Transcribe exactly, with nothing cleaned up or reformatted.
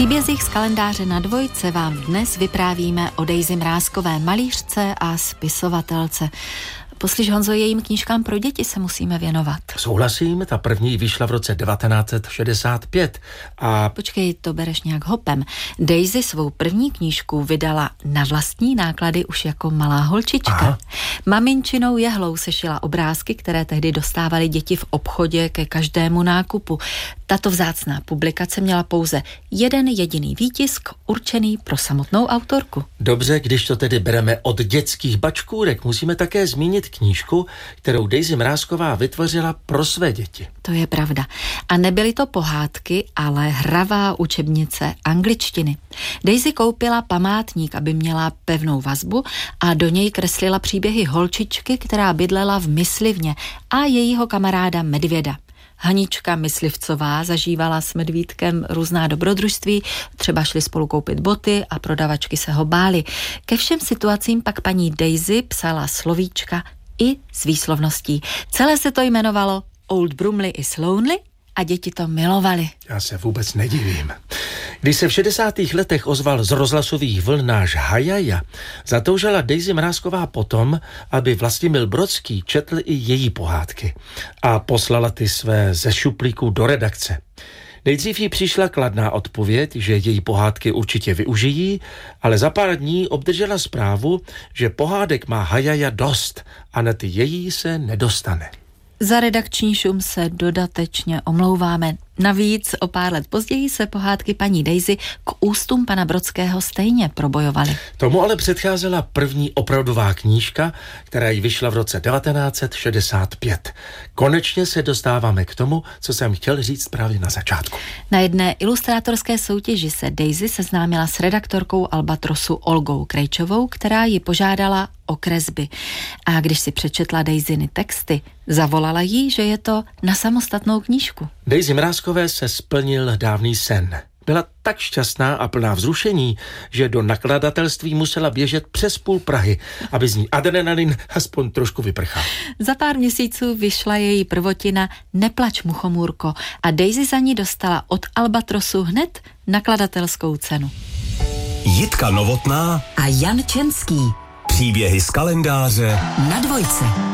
příbězích z kalendáře Na dvojce vám dnes vyprávíme o Daisy Mrázkové, malířce a spisovatelce. Poslyš, Honzo, jejím knížkám pro děti se musíme věnovat. Souhlasím, ta první vyšla v roce devatenáct set šedesát pět a... Počkej, to bereš nějak hopem. Daisy svou první knížku vydala na vlastní náklady už jako malá holčička. Aha. Maminčinou jehlou sešila obrázky, které tehdy dostávaly děti v obchodě ke každému nákupu. Tato vzácná publikace měla pouze jeden jediný výtisk určený pro samotnou autorku. Dobře, když to tedy bereme od dětských bačkůrek, musíme také zmínit knížku, kterou Daisy Mrázková vytvořila pro své děti. To je pravda. A nebyly to pohádky, ale hravá učebnice angličtiny. Daisy koupila památník, aby měla pevnou vazbu, a do něj kreslila příběhy holčičky, která bydlela v myslivně, a jejího kamaráda medvěda. Hanička Myslivcová zažívala s medvídkem různá dobrodružství, třeba šli spolu koupit boty a prodavačky se ho bály. Ke všem situacím pak paní Daisy psala slovíčka i s výslovností. Celé se to jmenovalo Old Brumley is Lonely a děti to milovali. Já se vůbec nedivím. Když se v šedesátých letech ozval z rozhlasových vln náš Hajaja, zatoužila Daisy Mrázková potom, aby Vlastimil Brodský četl i její pohádky a poslala ty své ze šuplíku do redakce. Nejdřív jí přišla kladná odpověď, že její pohádky určitě využijí, ale za pár dní obdržela zprávu, že pohádek má Hajaja dost a na ty její se nedostane. Za redakční šum se dodatečně omlouváme. Navíc o pár let později se pohádky paní Daisy k ústům pana Brodského stejně probojovaly. Tomu ale předcházela první opravdová knížka, která jí vyšla v roce devatenáct set šedesát pět. Konečně se dostáváme k tomu, co jsem chtěl říct právě na začátku. Na jedné ilustrátorské soutěži se Daisy seznámila s redaktorkou Albatrosu Olgou Krejčovou, která ji požádala o kresby. A když si přečetla Daisyny texty, zavolala jí, že je to na samostatnou knížku. Daisy Mrázkové se splnil dávný sen. Byla tak šťastná a plná vzrušení, že do nakladatelství musela běžet přes půl Prahy, aby z ní adrenalin aspoň trošku vyprchal. Za pár měsíců vyšla její prvotina Neplač, muchomůrko, a Daisy za ní dostala od Albatrosu hned nakladatelskou cenu. Jitka Novotná a Jan Čenský. Příběhy z kalendáře Na dvojce.